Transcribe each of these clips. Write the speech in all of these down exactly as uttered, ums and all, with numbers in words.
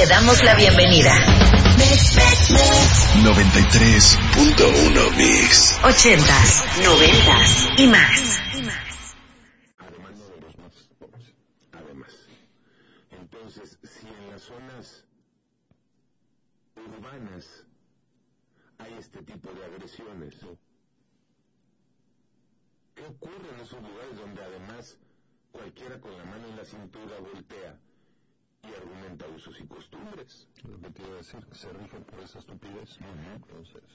Te damos la bienvenida. noventa y tres punto uno Mix. Ochentas, noventas y más. Además de los más pobres. Además. Entonces, si en las zonas urbanas hay este tipo de agresiones, ¿qué ocurre en esos lugares donde además cualquiera con la mano en la cintura voltea y argumenta usos y costumbres? Lo que te iba a decir, que se rigen por esa estupidez. Uh-huh. Entonces,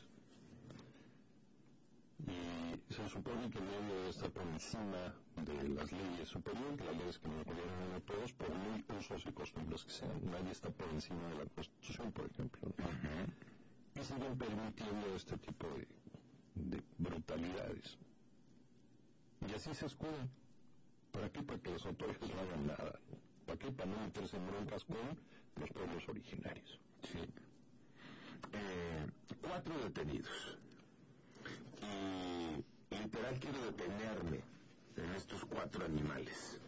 y se supone que el medio debe estar por encima de las leyes superiores, las leyes que nos gobiernan a todos, por muy usos y costumbres que sean. Nadie está por encima de la Constitución, por ejemplo. Uh-huh. Y siguen permitiendo este tipo de, de brutalidades. Y así se escudan. ¿Para qué? Para que las autoridades no hagan nada. ¿Para qué? Para no meterse en broncas con los pueblos originarios. Sí. Eh, cuatro detenidos. Y literal quiero detenerme en estos cuatro animales.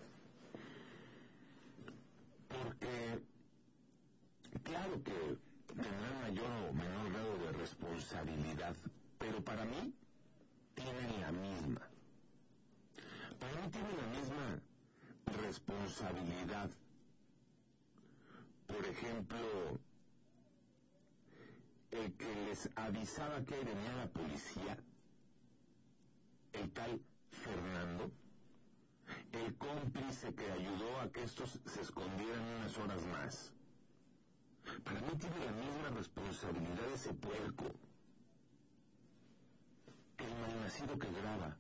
Porque, claro que tendrán mayor o menor grado de responsabilidad, pero para mí tienen la misma. Para mí tienen la misma responsabilidad. Por ejemplo, el que les avisaba que venía la policía, el tal Fernando, el cómplice que ayudó a que estos se escondieran unas horas más. Para mí tiene la misma responsabilidad ese puerco, el malnacido que graba.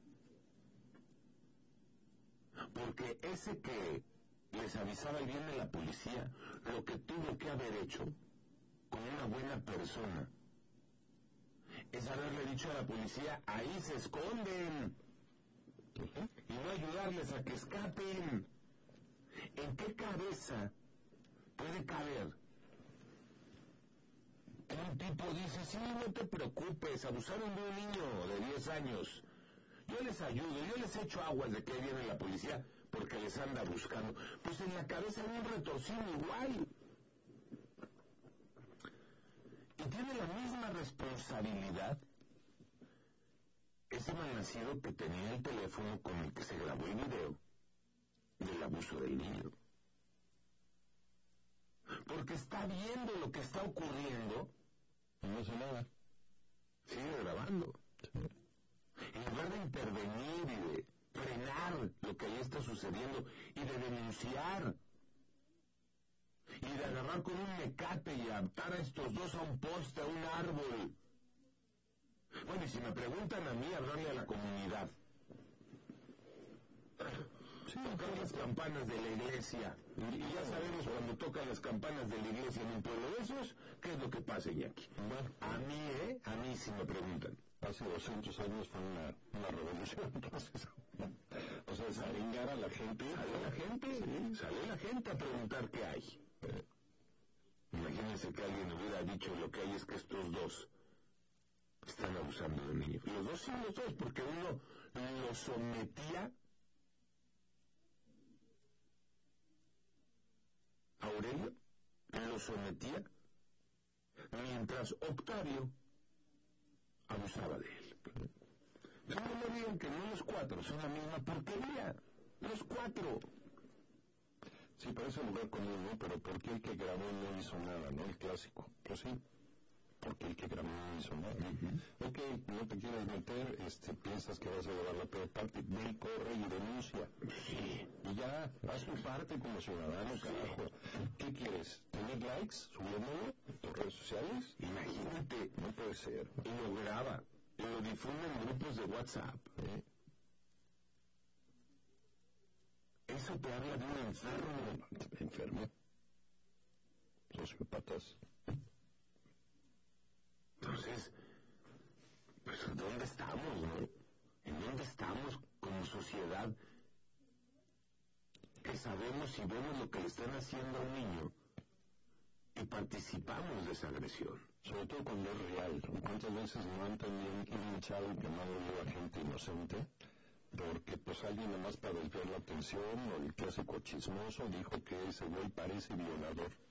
Porque ese que les avisaba el bien de la policía, lo que tuvo que haber hecho con una buena persona es haberle dicho a la policía, ahí se esconden, y no ayudarles a que escapen. ¿En qué cabeza puede caber que un tipo dice, sí, no te preocupes, abusaron de un niño de diez años, yo les ayudo, yo les echo aguas de que viene la policía porque les anda buscando? Pues en la cabeza hay un retorcido igual. Y tiene la misma responsabilidad ese malnacido que tenía el teléfono con el que se grabó el video del abuso del niño. Porque está viendo lo que está ocurriendo y no hace nada. Sigue grabando. En lugar de intervenir y de frenar lo que ahí está sucediendo y de denunciar y de agarrar con un mecate y atar a estos dos a un poste, a un árbol. Bueno, y si me preguntan a mí, hablarle a la comunidad. Sí, tocar las campanas de la iglesia. Y ya sabemos cuando tocan las campanas de la iglesia en un pueblo de esos, ¿qué es lo que pasa, Iñaki? Bueno, a mí, ¿eh? A mí si me preguntan. Hace doscientos años fue una, una revolución, entonces. O sea, salingar a la gente. Sale la gente, sí. Sale la gente a preguntar qué hay. Eh, imagínense que alguien hubiera dicho lo que hay es que estos dos están abusando de un niño. Los dos sí, los dos, porque uno lo sometía a Aurelio, lo sometía, mientras Octavio abusaba de él. No me digan que no los cuatro son la misma porquería. Los cuatro. Sí, parece lugar común, ¿no? Pero ¿por qué el que grabó no hizo nada, no? El clásico. Pues sí. Porque el que grabó no hizo nada. Uh-huh. Ok, no te quieres meter, este, piensas que vas a llevar la peor parte, ve, corre y denuncia. Sí. Y ya, haz tu parte como ciudadano, sí. Carajo. ¿Qué quieres? ¿Tener likes? ¿Subiéndolo en tus redes sociales? Imagínate. No puede ser. Y lo graba, y lo difunde en grupos de WhatsApp. ¿Eh? Eso te habla de un enfermo. Enfermo. Sociópatas. Entonces, pues, ¿dónde estamos, no? ¿En dónde estamos como sociedad que sabemos y vemos lo que le están haciendo a un niño y participamos de esa agresión? Sobre todo cuando es real. ¿Cuántas veces no han también hinchado y quemado a gente inocente? Porque pues alguien nomás para desviar la atención o el clásico chismoso dijo que ese güey parece violador.